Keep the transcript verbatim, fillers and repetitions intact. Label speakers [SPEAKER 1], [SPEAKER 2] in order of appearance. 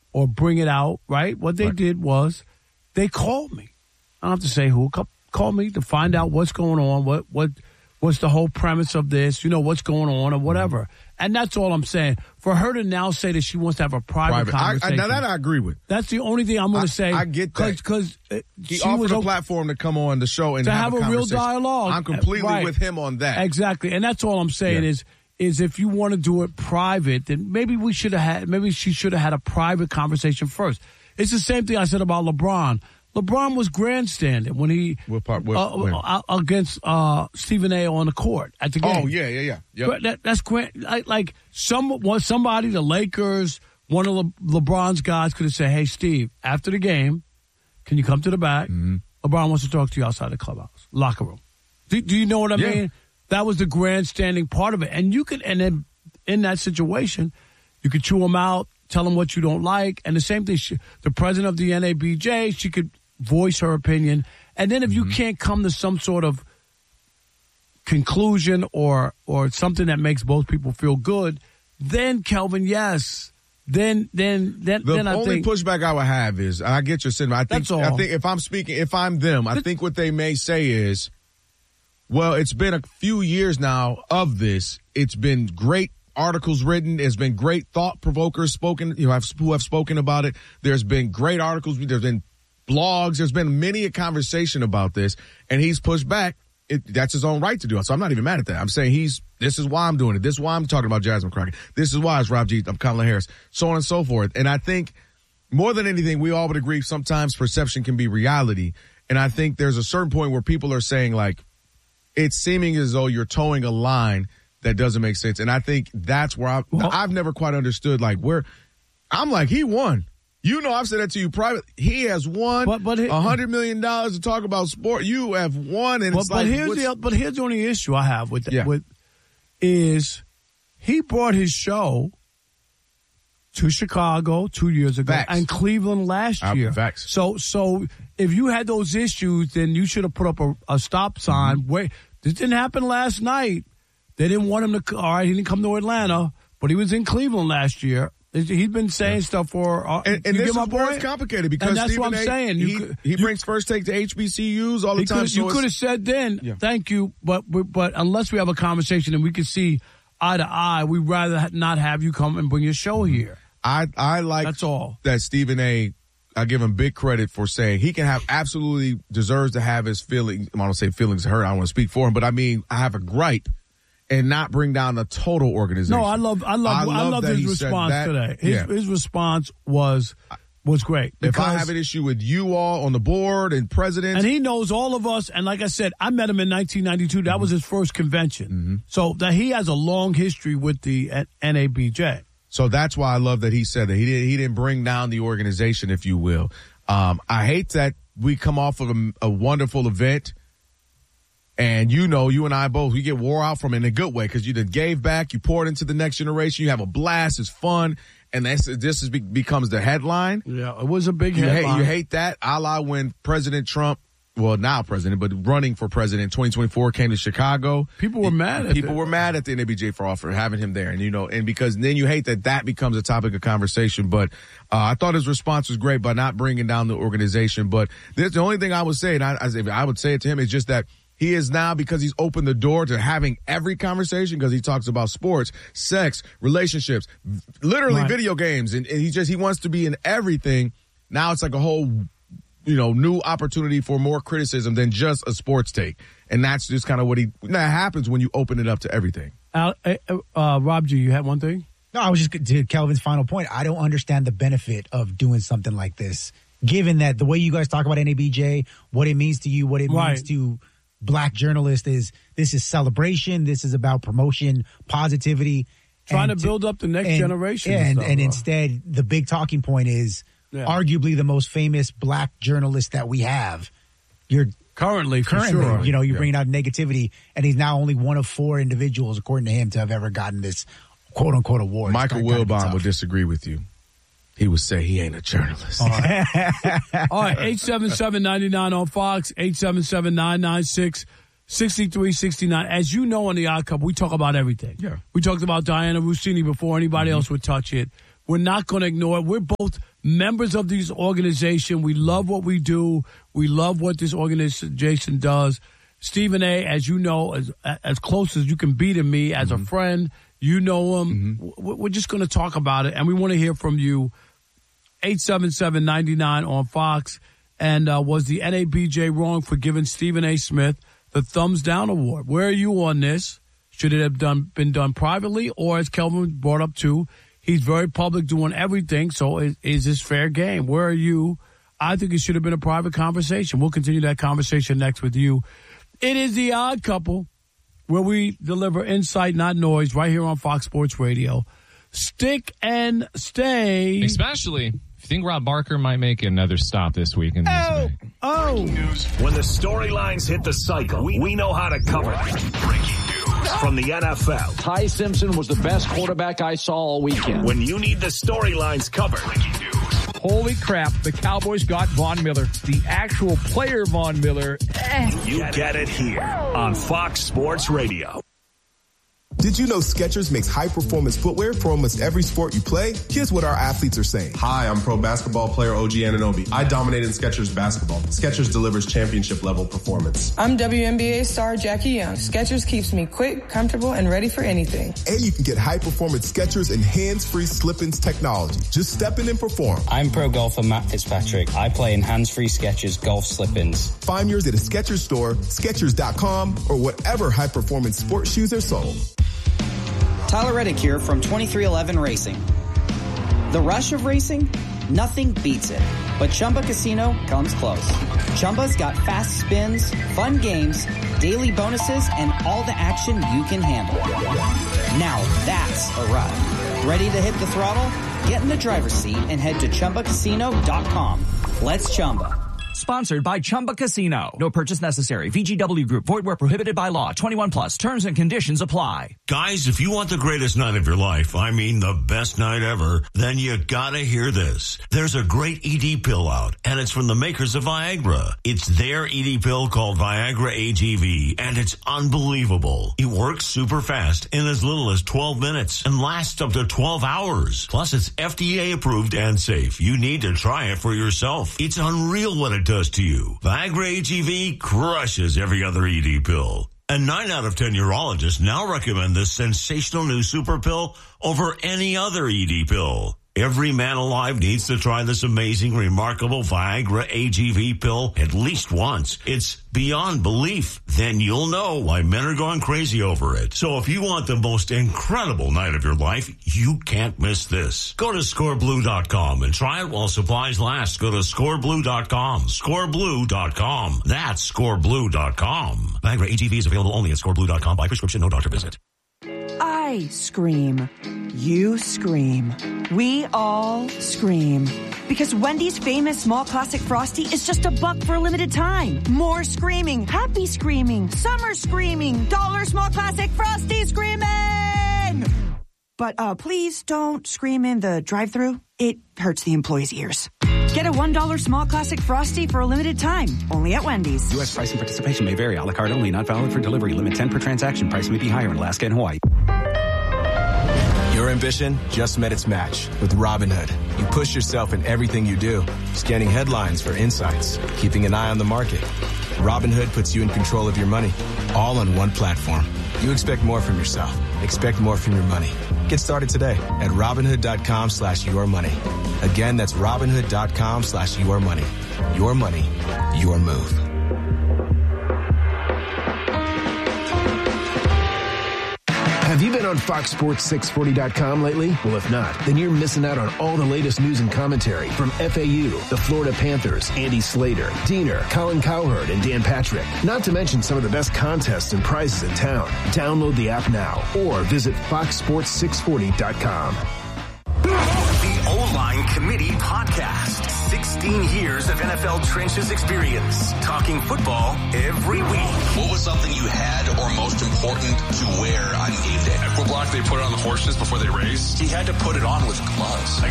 [SPEAKER 1] or bring it out, right? What they
[SPEAKER 2] Right.
[SPEAKER 1] did was they called me. I don't have to say who. Co- Called me to find out what's going on, what what what's the whole premise of this, you know, what's going on or whatever. And that's all I'm saying. For her to now say that she wants to have a private,
[SPEAKER 2] Private. I, I,
[SPEAKER 1] conversation.
[SPEAKER 2] now that I agree with.
[SPEAKER 1] That's the only thing I'm going
[SPEAKER 2] I-
[SPEAKER 1] to say.
[SPEAKER 2] I get that.
[SPEAKER 1] Because
[SPEAKER 2] He
[SPEAKER 1] she
[SPEAKER 2] offered
[SPEAKER 1] was
[SPEAKER 2] a
[SPEAKER 1] o-
[SPEAKER 2] platform to come on the show and
[SPEAKER 1] to
[SPEAKER 2] have,
[SPEAKER 1] have
[SPEAKER 2] a,
[SPEAKER 1] a real
[SPEAKER 2] conversation.
[SPEAKER 1] dialogue.
[SPEAKER 2] I'm completely
[SPEAKER 1] Right.
[SPEAKER 2] with him on that.
[SPEAKER 1] Exactly. And that's all I'm saying
[SPEAKER 2] Yeah.
[SPEAKER 1] is is if you want to do it private, then maybe we should have had, maybe she should have had a private conversation first. It's the same thing I said about LeBron. LeBron was grandstanding when he
[SPEAKER 2] What part? What,
[SPEAKER 1] uh,
[SPEAKER 2] when?
[SPEAKER 1] uh, against uh, Stephen A. on the court at the game.
[SPEAKER 2] Oh yeah, yeah, yeah. Yep.
[SPEAKER 1] But That, that's grand. Like, like some one- somebody, the Lakers, one of Le, LeBron's guys could have said, "Hey, Steve, after the game, can you come to the back?
[SPEAKER 2] Mm-hmm.
[SPEAKER 1] LeBron wants to talk to you outside the clubhouse, locker room." Do, do you know what I
[SPEAKER 2] Yeah.
[SPEAKER 1] mean? That was the grandstanding part of it, and you could, and then in that situation, you could chew them out, tell them what you don't like, and the same thing. She, the president of the N A B J, she could voice her opinion, and then if you
[SPEAKER 2] Mm-hmm.
[SPEAKER 1] can't come to some sort of conclusion or or something that makes both people feel good, then Kelvin, yes, then then then
[SPEAKER 2] The
[SPEAKER 1] then I
[SPEAKER 2] only
[SPEAKER 1] think
[SPEAKER 2] pushback I would have is, and I get your sentiment. I think,
[SPEAKER 1] That's all.
[SPEAKER 2] I think if I'm speaking, if I'm them, I think what they may say is, well, it's been a few years now of this. It's been great articles written. There's been great thought provokers spoken, you know, have, who have spoken about it. There's been great articles. There's been blogs. There's been many a conversation about this, and he's pushed back. It, that's his own right to do it. So I'm not even mad at that. I'm saying he's, this is why I'm doing it. This is why I'm talking about Jasmine Crockett. This is why it's Rob G. I'm Kamala Harris, so on and so forth. And I think more than anything, we all would agree sometimes perception can be reality. And I think there's a certain point where people are saying, like, it's seeming as though you're towing a line that doesn't make sense. And I think that's where I,
[SPEAKER 1] Well-
[SPEAKER 2] I've never quite understood, like, where I'm like, he won. You know, I've said that to you privately. He has won
[SPEAKER 1] But- but he-
[SPEAKER 2] one hundred million dollars to talk about sport. You have won. And
[SPEAKER 1] But,
[SPEAKER 2] it's
[SPEAKER 1] but
[SPEAKER 2] like,
[SPEAKER 1] here's
[SPEAKER 2] what's-
[SPEAKER 1] the but here's the only issue I have with that,
[SPEAKER 2] Yeah.
[SPEAKER 1] with is he brought his show to Chicago two years ago
[SPEAKER 2] Facts.
[SPEAKER 1] and Cleveland last
[SPEAKER 2] Uh,
[SPEAKER 1] year.
[SPEAKER 2] facts.
[SPEAKER 1] So so if you had those issues, then you should have put up a, a stop sign.
[SPEAKER 2] Mm-hmm.
[SPEAKER 1] Wait, this didn't happen last night. They didn't want him to. All right, he didn't come to Atlanta, but he was in Cleveland last year. He's been saying stuff for. Uh,
[SPEAKER 2] And, and
[SPEAKER 1] you
[SPEAKER 2] this
[SPEAKER 1] get my
[SPEAKER 2] is where
[SPEAKER 1] point?
[SPEAKER 2] it's complicated because
[SPEAKER 1] And that's
[SPEAKER 2] Stephen
[SPEAKER 1] what I'm
[SPEAKER 2] A,
[SPEAKER 1] saying. You
[SPEAKER 2] He,
[SPEAKER 1] could-
[SPEAKER 2] he
[SPEAKER 1] you-
[SPEAKER 2] brings first take to H B C Us all the
[SPEAKER 1] He
[SPEAKER 2] time.
[SPEAKER 1] could,
[SPEAKER 2] so
[SPEAKER 1] you
[SPEAKER 2] it's-
[SPEAKER 1] could have said then,
[SPEAKER 2] Yeah.
[SPEAKER 1] thank you, but but unless we have a conversation and we can see eye to eye, we'd rather ha- not have you come and bring your show here.
[SPEAKER 2] I I like
[SPEAKER 1] That's all.
[SPEAKER 2] that Stephen A. I give him big credit for saying he can have absolutely deserves to have his feelings. I don't say feelings hurt. I don't want to speak for him, but I mean I have a gripe and not bring down the total organization.
[SPEAKER 1] No, I love I love I love,
[SPEAKER 2] that
[SPEAKER 1] his
[SPEAKER 2] he said
[SPEAKER 1] response
[SPEAKER 2] that.
[SPEAKER 1] today. His,
[SPEAKER 2] Yeah.
[SPEAKER 1] his response was was great.
[SPEAKER 2] If I
[SPEAKER 1] because-
[SPEAKER 2] have an issue with you all on the board and presidents,
[SPEAKER 1] and he knows all of us. And like I said, I met him in nineteen ninety-two. That was his first convention.
[SPEAKER 2] Mm-hmm.
[SPEAKER 1] So that he has a long history with the N A B J.
[SPEAKER 2] so that's why I love that he said that he didn't he didn't bring down the organization, if you will. Um, I hate that we come off of a, a wonderful event. And you know, you and I both, we get wore out from it in a good way because you done gave back, you poured into the next generation, you have a blast, it's fun, and that's, this is, becomes the headline.
[SPEAKER 1] Yeah, it was a big
[SPEAKER 2] You hate,
[SPEAKER 1] headline.
[SPEAKER 2] you hate that, a la when President Trump, well, now president, but running for president in twenty twenty-four came to Chicago.
[SPEAKER 1] People were mad at
[SPEAKER 2] People
[SPEAKER 1] that.
[SPEAKER 2] were mad at the N A B J for offering, having him there. And, you know, and because then you hate that that becomes a topic of conversation. But uh, I thought his response was great by not bringing down the organization. But this, the only thing I would say, and I, I, I would say it to him, is just that he is now, because he's opened the door to having every conversation, because he talks about sports, sex, relationships, literally
[SPEAKER 1] Right.
[SPEAKER 2] video games, and, and he just, he wants to be in everything. Now it's like a whole, you know, new opportunity for more criticism than just a sports take. And that's just kind of what he, that happens when you open it up to everything.
[SPEAKER 1] Uh, uh, Rob G, you had one thing?
[SPEAKER 3] No, I was just to Kelvin's final point. I don't understand the benefit of doing something like this, given that the way you guys talk about N A B J, what it means to you, what it
[SPEAKER 1] Right.
[SPEAKER 3] means to black journalists is this is celebration. This is about promotion, positivity.
[SPEAKER 1] Trying
[SPEAKER 3] and
[SPEAKER 1] to build up the next
[SPEAKER 3] and-
[SPEAKER 1] generation.
[SPEAKER 3] yeah,
[SPEAKER 1] and,
[SPEAKER 3] and,
[SPEAKER 1] stuff,
[SPEAKER 3] and
[SPEAKER 1] bro.
[SPEAKER 3] instead, the big talking point is
[SPEAKER 1] Yeah.
[SPEAKER 3] arguably the most famous black journalist that we have. You're
[SPEAKER 1] currently, for
[SPEAKER 3] currently,
[SPEAKER 1] sure.
[SPEAKER 3] you know, you're
[SPEAKER 2] Yeah.
[SPEAKER 3] bringing out negativity, and he's now only one of four individuals, according to him, to have ever gotten this quote unquote award.
[SPEAKER 2] Michael
[SPEAKER 3] It's kinda- kinda
[SPEAKER 2] Wilbon
[SPEAKER 3] tough.
[SPEAKER 2] would disagree with you. He would say he ain't a journalist.
[SPEAKER 1] All right, eight seven seven, nine nine on Fox, eight seven seven, nine nine six, six three six nine. As you know on the Odd Couple, we talk about everything.
[SPEAKER 2] Yeah.
[SPEAKER 1] We talked about Diana Rossini before anybody else would touch it. We're not going to ignore it. We're both members of this organization. We love what we do. We love what this organization does. Stephen A., as you know, as as close as you can be to me as mm-hmm. a friend, you know him. Mm-hmm. We're just going to talk about it, and we want to hear from you. eight seven seven, nine nine on Fox. And uh, was the N A B J wrong for giving Stephen A. Smith the thumbs down award? Where are you on this? Should it have done been done privately, or as Kelvin brought up too, he's very public doing everything, so is, is this fair game? Where are you? I think it should have been a private conversation. We'll continue that conversation next with you. It is The Odd Couple, where we deliver insight, not noise, right here on Fox Sports Radio. Stick and stay.
[SPEAKER 4] Especially if you think Rob Barker might make another stop this week in this
[SPEAKER 1] Oh,
[SPEAKER 4] way.
[SPEAKER 1] oh.
[SPEAKER 5] When the storylines hit the cycle, we, we know how to cover them. Breaking news from the N F L.
[SPEAKER 6] Ty Simpson was the best quarterback I saw all weekend.
[SPEAKER 5] When you need the storylines covered. Breaking news.
[SPEAKER 7] Holy crap, the Cowboys got Von Miller. The actual player Von Miller. Eh.
[SPEAKER 5] You get it here on Fox Sports Radio.
[SPEAKER 8] Did you know Skechers makes high-performance footwear for almost every sport you play? Here's what our athletes are saying.
[SPEAKER 9] Hi, I'm pro basketball player O G Anunoby. I dominate in Skechers basketball. Skechers delivers championship-level performance.
[SPEAKER 10] I'm W N B A star Jackie Young. Skechers keeps me quick, comfortable, and ready for anything.
[SPEAKER 8] And you can get high-performance Skechers and hands-free slip-ins technology. Just step in and perform.
[SPEAKER 11] I'm pro golfer Matt Fitzpatrick. I play in hands-free Skechers golf slip-ins.
[SPEAKER 8] Find yours at a Skechers store, Skechers dot com, or whatever high-performance sports shoes are sold.
[SPEAKER 12] Tyler Reddick here from twenty-three eleven Racing. The rush of racing? Nothing beats it. But Chumba Casino comes close. Chumba's got fast spins, fun games, daily bonuses, and all the action you can handle. Now that's a ride. Ready to hit the throttle? Get in the driver's seat and head to Chumba Casino dot com. Let's Chumba.
[SPEAKER 13] Sponsored by Chumba Casino. No purchase necessary. V G W Group. Void where prohibited by law. twenty-one plus. Terms and conditions apply.
[SPEAKER 14] Guys, if you want the greatest night of your life, I mean the best night ever, then you gotta hear this. There's a great E D pill out, and it's from the makers of Viagra. It's their E D pill called Viagra A G V, and it's unbelievable. It works super fast in as little as twelve minutes and lasts up to twelve hours. Plus, it's F D A approved and safe. You need to try it for yourself. It's unreal what it does to you. Viagra A G V crushes every other E D pill. And nine out of ten urologists now recommend this sensational new super pill over any other E D pill. Every man alive needs to try this amazing, remarkable Viagra A G V pill at least once. It's beyond belief. Then you'll know why men are going crazy over it. So if you want the most incredible night of your life, you can't miss this. Go to score blue dot com and try it while supplies last. Go to score blue dot com. score blue dot com. That's score blue dot com. Viagra A G V is available only at score blue dot com by prescription, no doctor visit.
[SPEAKER 15] I scream. You scream. We all scream. Because Wendy's famous small classic Frosty is just a buck for a limited time. More screaming, happy screaming, summer screaming, dollar small classic Frosty screaming! But uh, please don't scream in the drive-thru. It hurts the employees' ears. Get a one dollar small classic Frosty for a limited time. Only at Wendy's.
[SPEAKER 16] U S price and participation may vary. A la carte only. Not valid for delivery. Limit ten per transaction. Price may be higher in Alaska and Hawaii.
[SPEAKER 17] Your ambition just met its match with Robinhood. You push yourself in everything you do. Scanning headlines for insights. Keeping an eye on the market. Robinhood puts you in control of your money. All on one platform. You expect more from yourself. Expect more from your money. Get started today at Robinhood.com slash your money. Again, that's Robinhood.com slash your money. Your money, your move.
[SPEAKER 18] Have you been on Fox Sports six forty dot com lately? Well, if not, then you're missing out on all the latest news and commentary from F A U, the Florida Panthers, Andy Slater, Diener, Colin Cowherd, and Dan Patrick. Not to mention some of the best contests and prizes in town. Download the app now or visit fox sports six forty dot com.
[SPEAKER 5] The O-Line Committee Podcast. sixteen years of N F L trenches experience. Talking football every week.
[SPEAKER 19] What was something you had or most important to wear on game day?
[SPEAKER 20] At foot block, they put it on the horses before they race.
[SPEAKER 19] He had to put it on with gloves.